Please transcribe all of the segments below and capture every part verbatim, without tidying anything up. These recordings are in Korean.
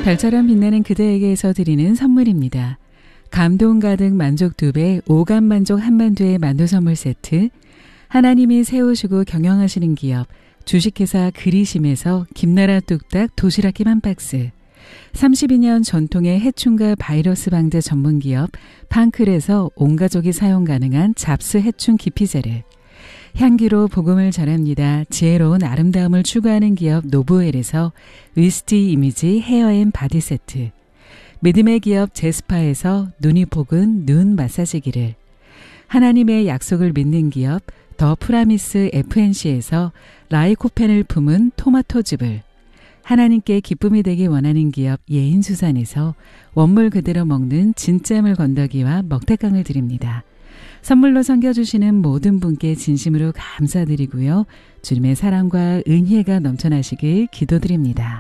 별처럼 빛나는 그대에게서 드리는 선물입니다. 감동 가득 만족 두 배, 오감 만족 한만두의 만두 선물 세트, 하나님이 세우시고 경영하시는 기업 주식회사 그리심에서 김나라 뚝딱 도시락김 한 박스, 삼십이 년 전통의 해충과 바이러스 방제 전문기업 판클에서 온가족이 사용 가능한 잡스 해충 기피제를, 향기로 복음을 전합니다. 지혜로운 아름다움을 추구하는 기업 노브웰에서 위스티 이미지 헤어앤 바디 세트, 믿음의 기업 제스파에서 눈이 복은 눈 마사지기를, 하나님의 약속을 믿는 기업 더 프라미스 에프엔씨에서 라이코펜을 품은 토마토즙을, 하나님께 기쁨이 되기 원하는 기업 예인수산에서 원물 그대로 먹는 진짜물 건더기와 먹태깡을 드립니다. 선물로 섬겨주시는 모든 분께 진심으로 감사드리고요. 주님의 사랑과 은혜가 넘쳐나시길 기도드립니다.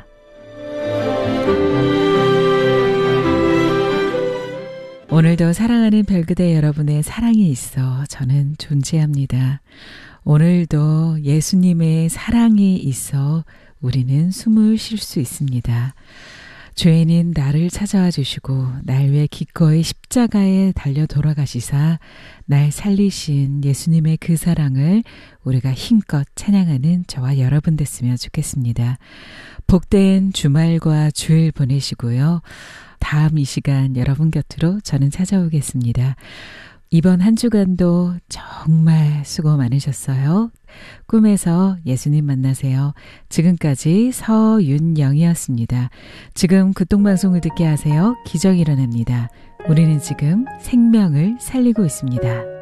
오늘도 사랑하는 별그대 여러분의 사랑이 있어 저는 존재합니다. 오늘도 예수님의 사랑이 있어 우리는 숨을 쉴 수 있습니다. 죄인인 나를 찾아와 주시고 날 위해 기꺼이 십자가에 달려 돌아가시사 날 살리신 예수님의 그 사랑을 우리가 힘껏 찬양하는 저와 여러분 됐으면 좋겠습니다. 복된 주말과 주일 보내시고요. 다음 이 시간 여러분 곁으로 저는 찾아오겠습니다. 이번 한 주간도 정말 수고 많으셨어요. 꿈에서 예수님 만나세요. 지금까지 서윤영이었습니다. 지금 극동방송을 듣게 하세요. 기적이 일어납니다. 우리는 지금 생명을 살리고 있습니다.